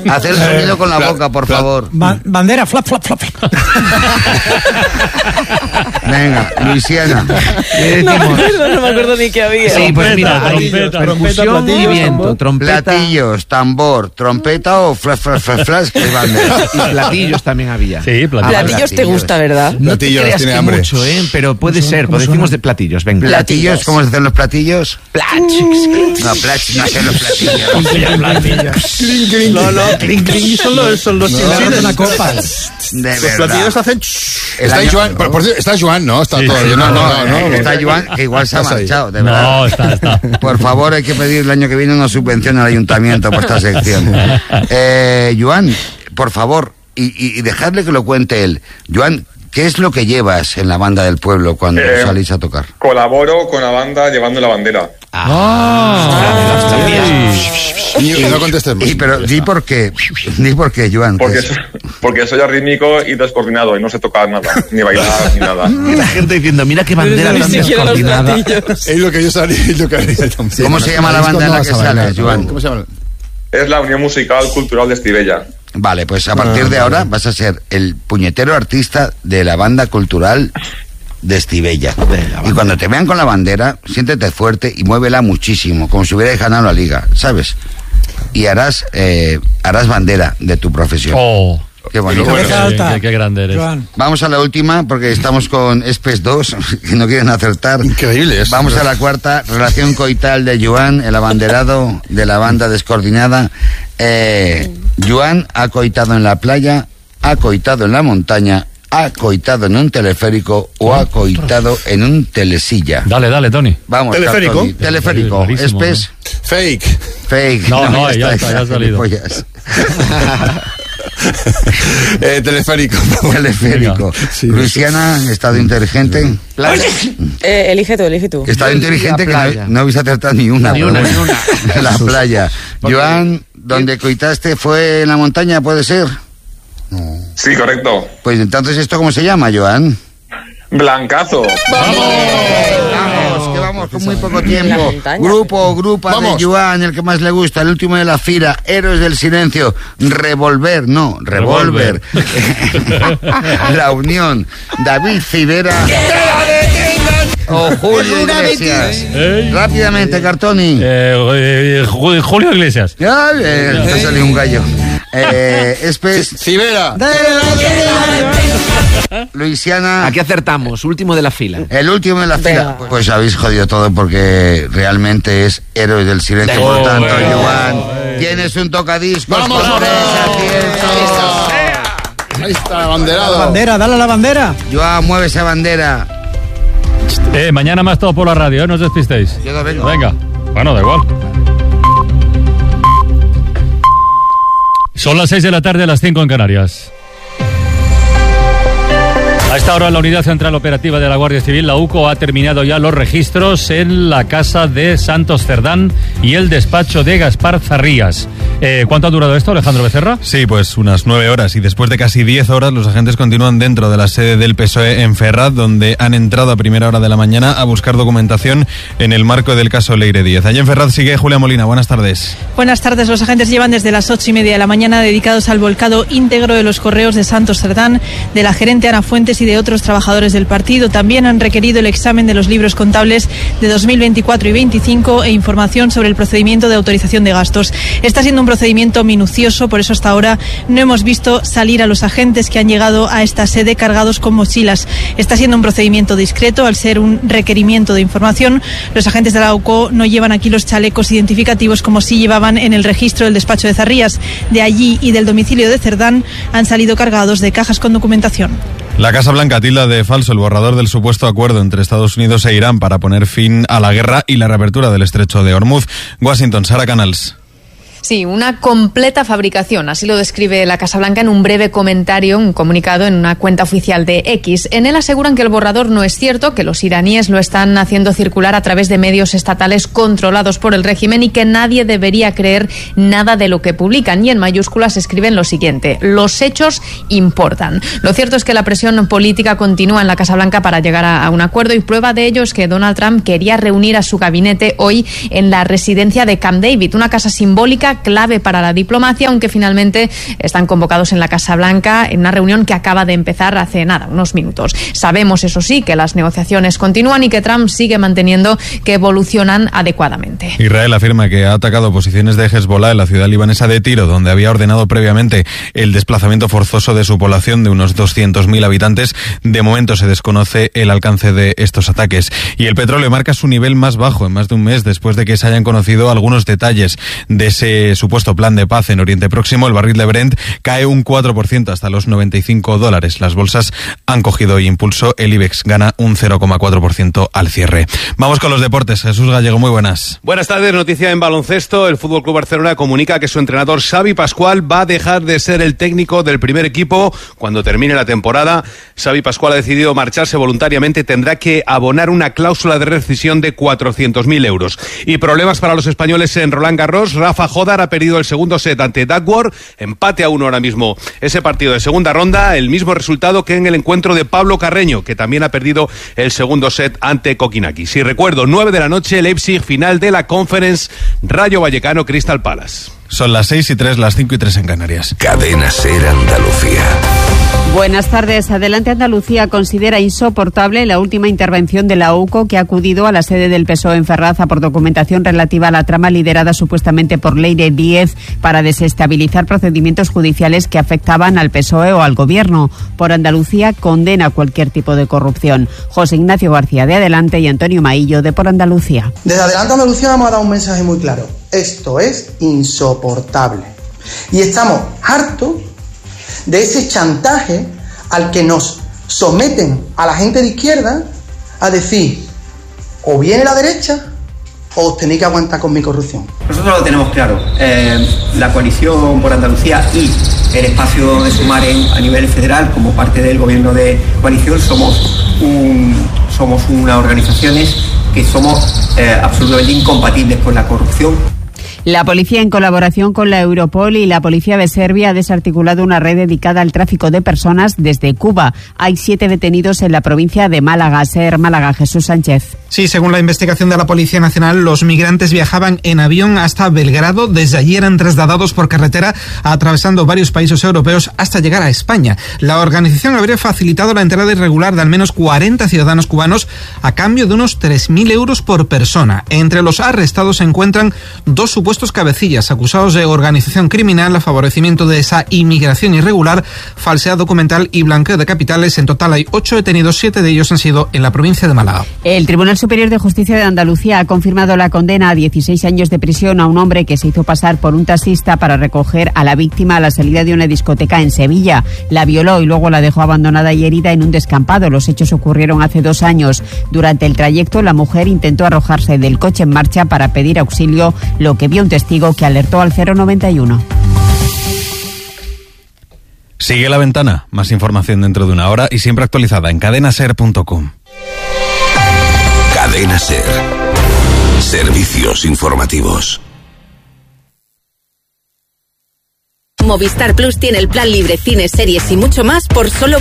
Haz el sonido con la boca, por favor. Bandera, flap, flap, flap. Venga, Luisiana. No me acuerdo ni qué había. Sí, pues mira, percusión y viento, trompeta. Platillos, tambor, trompeta o flash, que bandera. Y platillos también había. Sí, Platillos te gusta, ¿verdad? No te Platillos, creas tiene que hambre. mucho, pero puede ser. Pues decimos de platillos, venga. ¿Platillos? ¿Cómo se hacen los platillos? No, no sé los platillos. No, clink, clink, son los Sí, de una copa. De Los verdad. platillos hacen... El Está año- Joan, por cierto, está Joan, ¿no? Está todavía. No. Está Joan, que igual se ha Estás ahí. marchado, de verdad. No, está. Por favor, hay que pedir el año que viene una subvención al ayuntamiento por esta sección. Joan, por favor, y dejadle que lo cuente él. Joan, ¿qué es lo que llevas en la banda del pueblo cuando salís a tocar? Colaboro con la banda llevando la bandera. Y no contestes más. Pero di por qué, Joan. Porque soy arrítmico y descoordinado y no sé tocar nada, ni bailar, ni nada. Y la gente diciendo, mira qué bandera Ni tan siquiera los descoordinada. platillos. Es lo que yo haría, es lo que haría también. ¿Cómo se llama la banda en la que sales, Joan? ¿Cómo se llama? Es la Unión Musical Cultural de Estivella. Vale, pues a partir de ahora vas a ser el puñetero artista de la banda cultural de Estivella. Y cuando te vean con la bandera, siéntete fuerte y muévela muchísimo, como si hubieras ganado la liga, ¿sabes? Y harás bandera de tu profesión. Oh, Qué bonito. Cabeza alta. qué grande eres. Joan. Vamos a la última, porque estamos con Espes 2, que no quieren acertar. Increíble eso. Vamos a la cuarta, relación coital de Joan, el abanderado de la banda descoordinada. Joan ha coitado en la playa, ha coitado en la montaña, ha coitado en un teleférico o ha coitado en un telesilla. Dale, Tony. Vamos, ¿Teleférico? Cartoni. Teleférico. Rarísimo, Espes, Fake. fake. No, ya ha salido. gilipollas. Teleférico. Teleférico. Sí, Luisiana, estado inteligente. Elige tú. Estado inteligente que no habéis acertado ni una. Ni pero una, bueno. ni una. La playa. Joan, donde coitaste fue en la montaña, ¿puede ser? Sí, correcto. Pues entonces, ¿esto cómo se llama, Joan? Blancazo. Vamos, que vamos con muy poco tiempo. montaña. Grupa Vamos. de Joan, el que más le gusta, el último de la fila, Héroes del Silencio, Revolver. La Unión, David Civera o Julio Iglesias. Rápidamente, Cartoni. Julio Iglesias. Ya, te salió un gallo. Espes, Civera. Luisiana. Aquí acertamos, último de la fila. El último de la fila. Pues habéis jodido todo porque realmente es Héroes del Silencio. Por tanto, Joan, tienes un tocadiscos. ¡Vamos! con 3 aciertos. Ahí está, abanderado. Bandera, dale a la bandera. Joan, mueve esa bandera. Mañana más todo por la radio, no os despistéis. Yo no vengo. Venga, bueno, da igual. Son las 6 de la tarde, las 5 en Canarias. A esta hora la Unidad Central Operativa de la Guardia Civil, la UCO, ha terminado ya los registros en la casa de Santos Cerdán y el despacho de Gaspar Zarrías. ¿Cuánto ha durado esto, Alejandro Becerra? Sí, pues unas 9 horas y después de casi 10 horas los agentes continúan dentro de la sede del PSOE en Ferraz, donde han entrado a primera hora de la mañana a buscar documentación en el marco del caso Leire Díez. Allí en Ferraz sigue Julia Molina, buenas tardes. Buenas tardes, los agentes llevan desde las 8:30 de la mañana dedicados al volcado íntegro de los correos de Santos Cerdán, de la gerente Ana Fuentes y de otros trabajadores del partido. También han requerido el examen de los libros contables de 2024 y 25 e información sobre el procedimiento de autorización de gastos. Está siendo un procedimiento minucioso, por eso hasta ahora no hemos visto salir a los agentes que han llegado a esta sede cargados con mochilas. Está siendo un procedimiento discreto, al ser un requerimiento de información. Los agentes de la UCO no llevan aquí los chalecos identificativos como sí llevaban en el registro del despacho de Zarrías. De allí y del domicilio de Cerdán han salido cargados de cajas con documentación. La Casa Blanca tilda de falso el borrador del supuesto acuerdo entre Estados Unidos e Irán para poner fin a la guerra y la reapertura del estrecho de Hormuz. Washington, Sara Canals. Sí, una completa fabricación, así lo describe la Casa Blanca en un breve comentario, un comunicado en una cuenta oficial de X. En él aseguran que el borrador no es cierto, que los iraníes lo están haciendo circular a través de medios estatales controlados por el régimen y que nadie debería creer nada de lo que publican. Y en mayúsculas escriben lo siguiente: los hechos importan. Lo cierto es que la presión política continúa en la Casa Blanca para llegar a un acuerdo, y prueba de ello es que Donald Trump quería reunir a su gabinete hoy en la residencia de Camp David, una casa simbólica política clave para la diplomacia, aunque finalmente están convocados en la Casa Blanca en una reunión que acaba de empezar hace unos minutos. Sabemos, eso sí, que las negociaciones continúan y que Trump sigue manteniendo que evolucionan adecuadamente. Israel afirma que ha atacado posiciones de Hezbollah en la ciudad libanesa de Tiro, donde había ordenado previamente el desplazamiento forzoso de su población de unos 200.000 habitantes. De momento se desconoce el alcance de estos ataques. Y el petróleo marca su nivel más bajo en más de un mes después de que se hayan conocido algunos detalles de ese supuesto plan de paz en Oriente Próximo. El barril de Brent cae un 4% hasta los $95. Las bolsas han cogido hoy impulso. El IBEX gana un 0,4% al cierre. Vamos con los deportes. Jesús Gallego, muy buenas. Buenas tardes. Noticia en baloncesto. El FC Barcelona comunica que su entrenador Xavi Pascual va a dejar de ser el técnico del primer equipo cuando termine la temporada. Xavi Pascual ha decidido marcharse voluntariamente. Tendrá que abonar una cláusula de rescisión de 400.000 euros. Y problemas para los españoles en Roland Garros. Rafa Jodar ha perdido el segundo set ante Duckworth. Empate a 1 ahora mismo. Ese partido de segunda ronda, el mismo resultado que en el encuentro de Pablo Carreño, que también ha perdido el segundo set ante Kokinakis. Y recuerdo, 9 de la noche, Leipzig, final de la Conference, Rayo Vallecano, Crystal Palace. Son las 6:03, las 5:03 en Canarias. Cadena SER Andalucía. Buenas tardes. Adelante Andalucía considera insoportable la última intervención de la UCO, que ha acudido a la sede del PSOE en Ferraz por documentación relativa a la trama liderada supuestamente por Leire Díez para desestabilizar procedimientos judiciales que afectaban al PSOE o al Gobierno. Por Andalucía condena cualquier tipo de corrupción. José Ignacio García de Adelante y Antonio Maillo de Por Andalucía. Desde Adelante Andalucía vamos a dar un mensaje muy claro. Esto es insoportable. Y estamos hartos de ese chantaje al que nos someten a la gente de izquierda a decir, o viene la derecha o os tenéis que aguantar con mi corrupción. Nosotros lo tenemos claro. La coalición por Andalucía y el espacio de Sumar a nivel federal, como parte del gobierno de coalición, somos unas organizaciones que somos absolutamente incompatibles con la corrupción. La policía, en colaboración con la Europol y la policía de Serbia, ha desarticulado una red dedicada al tráfico de personas desde Cuba. Hay 7 detenidos en la provincia de Málaga. SER Málaga, Jesús Sánchez. Sí, según la investigación de la Policía Nacional, los migrantes viajaban en avión hasta Belgrado. Desde allí eran trasladados por carretera, atravesando varios países europeos hasta llegar a España. La organización habría facilitado la entrada irregular de al menos 40 ciudadanos cubanos a cambio de unos 3.000 euros por persona. Entre los arrestados se encuentran 2 supuestos cabecillas acusados de organización criminal, favorecimiento de esa inmigración irregular, falsedad documental y blanqueo de capitales. En total hay 8 detenidos, 7 de ellos han sido en la provincia de Málaga. El Tribunal Superior de Justicia de Andalucía ha confirmado la condena a 16 años de prisión a un hombre que se hizo pasar por un taxista para recoger a la víctima a la salida de una discoteca en Sevilla. La violó y luego la dejó abandonada y herida en un descampado. Los hechos ocurrieron hace 2 años. Durante el trayecto, la mujer intentó arrojarse del coche en marcha para pedir auxilio, lo que vio un testigo que alertó al 091. Sigue La Ventana. Más información dentro de una hora y siempre actualizada en cadenaser.com. Cadena SER. Servicios informativos. Movistar Plus tiene el plan libre, cines, series y mucho más por solo